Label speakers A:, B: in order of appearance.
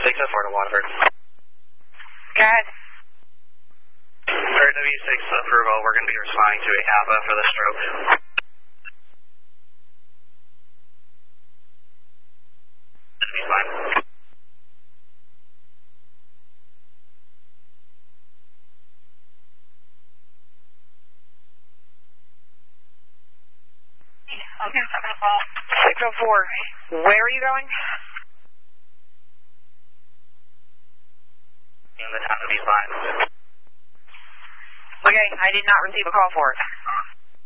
A: 604 to Waterford.
B: Go ahead.
A: For W6 approval, we're going to be responding to a ABBA for the stroke. He's fine.
B: Okay, 604. Where are you going?
A: In the town of East Lyme.
B: Okay, I did not receive a call for it.